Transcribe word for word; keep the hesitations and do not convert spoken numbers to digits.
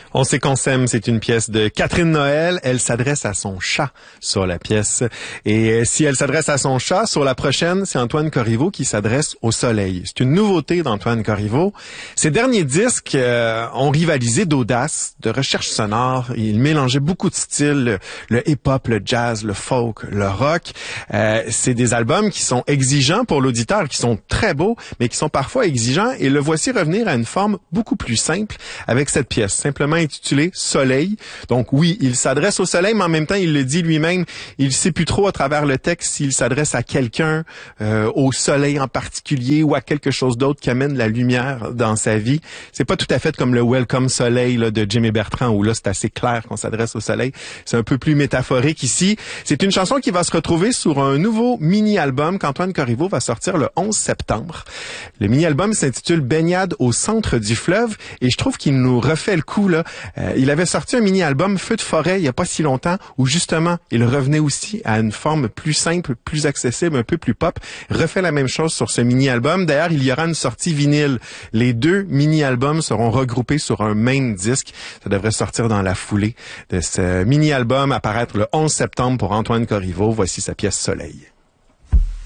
On sait qu'on s'aime, c'est une pièce de Catherine Noël. Elle s'adresse à son chat sur la pièce. Et si elle s'adresse à son chat, sur la prochaine, c'est Antoine Corriveau qui s'adresse au soleil. C'est une nouveauté d'Antoine Corriveau. Ses derniers disques euh, ont rivalisé d'audace, de recherche sonore. Il mélangeait beaucoup de styles, le, le hip-hop, le jazz, le folk, le rock. Euh, c'est des albums qui sont exigeants pour l'auditeur, qui sont très beaux, mais qui sont parfois exigeants. Et le voici revenir à une forme beaucoup plus simple avec cette pièce, simplement intitulé Soleil. Donc oui, il s'adresse au soleil, mais en même temps, il le dit lui-même, il sait plus trop à travers le texte s'il s'adresse à quelqu'un, euh, au soleil en particulier ou à quelque chose d'autre qui amène la lumière dans sa vie. C'est pas tout à fait comme le Welcome Soleil là, de Jimmy Bertrand, où là, c'est assez clair qu'on s'adresse au soleil. C'est un peu plus métaphorique ici. C'est une chanson qui va se retrouver sur un nouveau mini-album qu'Antoine Corriveau va sortir le onze septembre. Le mini-album s'intitule Baignade au centre du fleuve et je trouve qu'il nous refait le coup là. Euh, il avait sorti un mini-album Feu de forêt il y a pas si longtemps où justement il revenait aussi à une forme plus simple, plus accessible, un peu plus pop. Il refait la même chose sur ce mini-album. D'ailleurs, il y aura une sortie vinyle. Les deux mini-albums seront regroupés sur un même disque. Ça devrait sortir dans la foulée de ce mini-album, apparaître le onze septembre pour Antoine Corriveau. Voici sa pièce Soleil.